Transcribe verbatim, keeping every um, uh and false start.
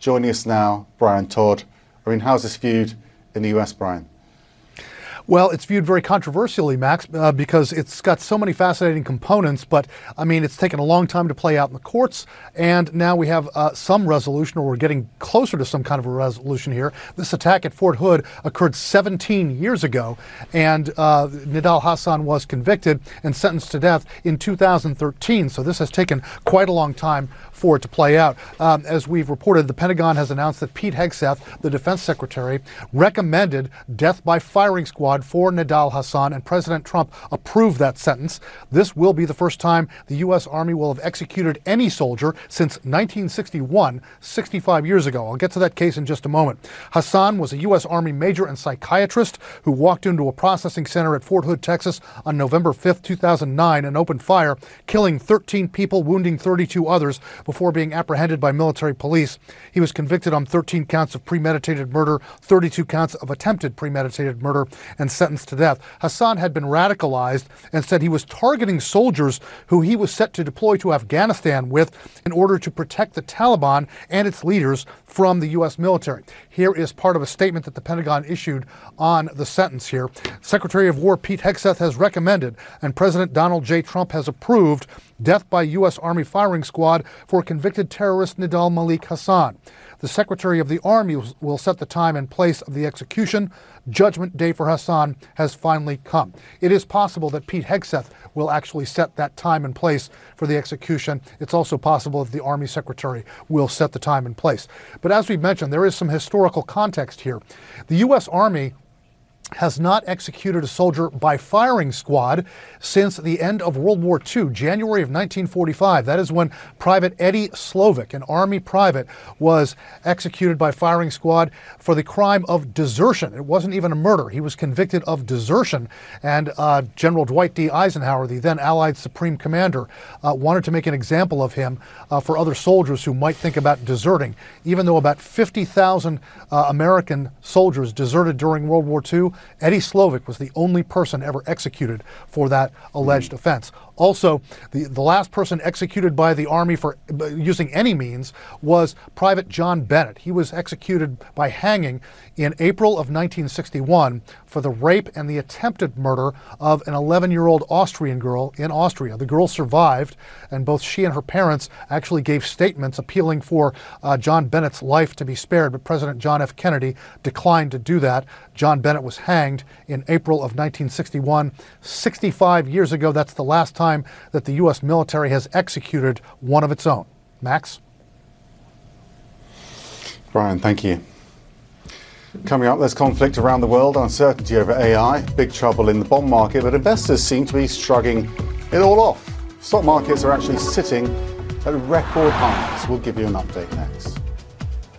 Joining us now, Brian Todd. I mean, how's this viewed in the U S, Brian? Well, it's viewed very controversially, Max, uh, because it's got so many fascinating components, but I mean, it's taken a long time to play out in the courts, and now we have uh, some resolution, or we're getting closer to some kind of a resolution here. This attack at Fort Hood occurred seventeen years ago, and uh, Nidal Hasan was convicted and sentenced to death in two thousand thirteen, so this has taken quite a long time for it to play out. Um, as we've reported, the Pentagon has announced that Pete Hegseth, the defense secretary, recommended death by firing squad for Nidal Hasan, and President Trump approved that sentence. This will be the first time the U S. Army will have executed any soldier since nineteen sixty-one, sixty-five years ago. I'll get to that case in just a moment. Hasan was a U S. Army major and psychiatrist who walked into a processing center at Fort Hood, Texas on November fifth, two thousand nine and opened fire, killing thirteen people, wounding thirty-two others before being apprehended by military police. He was convicted on thirteen counts of premeditated murder, thirty-two counts of attempted premeditated murder, and sentenced to death. Hasan had been radicalized and said he was targeting soldiers who he was set to deploy to Afghanistan with in order to protect the Taliban and its leaders from the U S military. Here is part of a statement that the Pentagon issued on the sentence here. Secretary of War Pete Hegseth has recommended, and President Donald J. Trump has approved, death by U S. Army firing squad for convicted terrorist Nidal Malik Hasan. The Secretary of the Army will set the time and place of the execution. Judgment day for Hasan has finally come. It is possible that Pete Hegseth will actually set that time and place for the execution. It's also possible that the Army Secretary will set the time and place. But as we mentioned, there is some historical context here. The U S. Army has not executed a soldier by firing squad since the end of World War Two, January of nineteen forty-five. That is when Private Eddie Slovik, an Army private, was executed by firing squad for the crime of desertion. It wasn't even a murder. He was convicted of desertion, and uh, General Dwight D. Eisenhower, the then Allied Supreme Commander, uh, wanted to make an example of him uh, for other soldiers who might think about deserting. Even though about fifty thousand uh, American soldiers deserted during World War Two, Eddie Slovik was the only person ever executed for that alleged mm. offense. Also, the, the last person executed by the Army for uh, using any means was Private John Bennett. He was executed by hanging in April of nineteen sixty-one for the rape and the attempted murder of an eleven-year-old Austrian girl in Austria. The girl survived, and both she and her parents actually gave statements appealing for uh, John Bennett's life to be spared, but President John F. Kennedy declined to do that. John Bennett was hanged in April of nineteen sixty-one. sixty-five years ago, that's the last time that the U S military has executed one of its own. Max? Brian, thank you. Coming up, there's conflict around the world, uncertainty over A I, big trouble in the bond market, but investors seem to be shrugging it all off. Stock markets are actually sitting at record highs. We'll give you an update next.